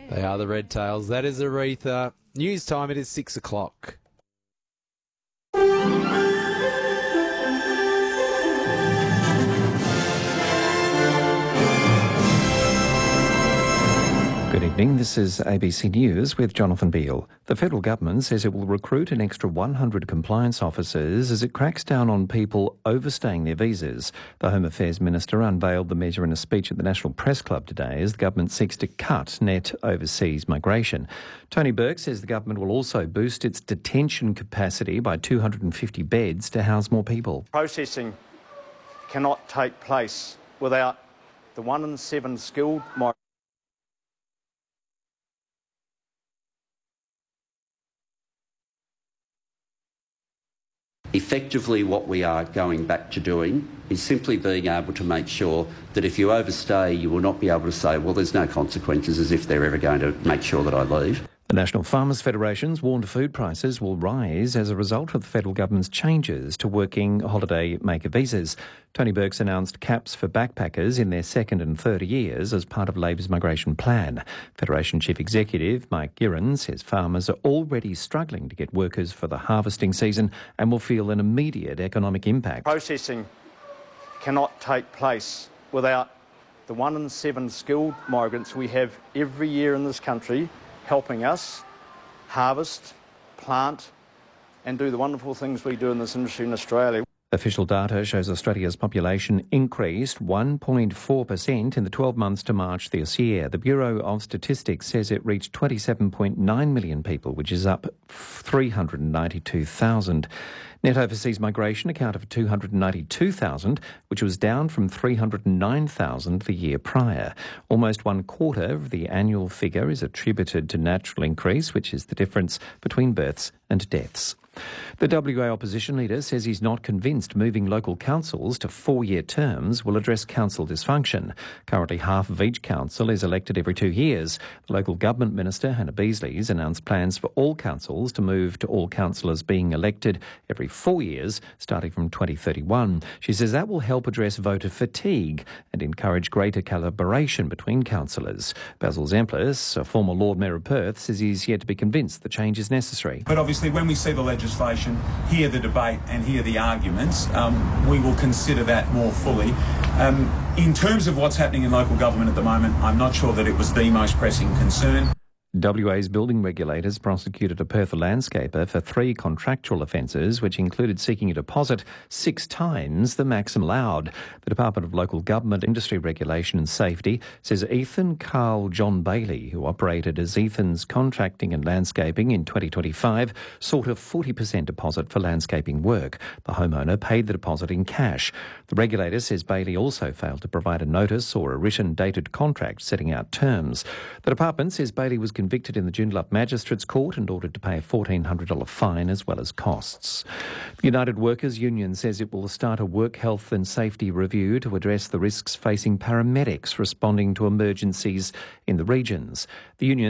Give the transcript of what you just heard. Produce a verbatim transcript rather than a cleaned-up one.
They are the Red Tails. That is Aretha. News time, it is six o'clock. Good evening, this is A B C News with Jonathan Beale. The federal government says it will recruit an extra one hundred compliance officers as it cracks down on people overstaying their visas. The Home Affairs Minister unveiled the measure in a speech at the National Press Club today as the government seeks to cut net overseas migration. Tony Burke says the government will also boost its detention capacity by two hundred fifty beds to house more people. Processing cannot take place without the one in seven skilled migrants. Effectively, what we are going back to doing is simply being able to make sure that if you overstay, you will not be able to say, well, there's no consequences, as if they're ever going to make sure that I leave. The National Farmers Federation's warned food prices will rise as a result of the federal government's changes to working holiday maker visas. Tony Burke's announced caps for backpackers in their second and third years as part of Labor's migration plan. Federation Chief Executive Mike Girren says farmers are already struggling to get workers for the harvesting season and will feel an immediate economic impact. Processing cannot take place without the one in seven skilled migrants we have every year in this country helping us harvest, plant and do the wonderful things we do in this industry in Australia. Official data shows Australia's population increased one point four percent in the twelve months to March this year. The Bureau of Statistics says it reached twenty-seven point nine million people, which is up three hundred ninety-two thousand. Net overseas migration accounted for two hundred ninety-two thousand, which was down from three hundred nine thousand the year prior. Almost one quarter of the annual figure is attributed to natural increase, which is the difference between births and deaths. The W A opposition leader says he's not convinced moving local councils to four-year terms will address council dysfunction. Currently, half of each council is elected every two years. The local government minister, Hannah Beasley's, announced plans for all councils to move to all councillors being elected every four years, starting from twenty thirty-one. She says that will help address voter fatigue and encourage greater collaboration between councillors. Basil Zemplis, a former Lord Mayor of Perth, says he's yet to be convinced the change is necessary. But obviously, when we see the legislation, hear the debate and hear the arguments, um, we will consider that more fully. Um, in terms of what's happening in local government at the moment, I'm not sure that it was the most pressing concern. W A's building regulators prosecuted a Perth landscaper for three contractual offences, which included seeking a deposit six times the maximum allowed. The Department of Local Government, Industry Regulation and Safety says Ethan Carl John Bailey, who operated as Ethan's Contracting and Landscaping in twenty twenty-five, sought a forty percent deposit for landscaping work. The homeowner paid the deposit in cash. The regulator says Bailey also failed to provide a notice or a written dated contract setting out terms. The department says Bailey was convicted in the Joondalup Magistrates Court and ordered to pay a fourteen hundred dollars fine as well as costs. The United Workers Union says it will start a work health and safety review to address the risks facing paramedics responding to emergencies in the regions. The union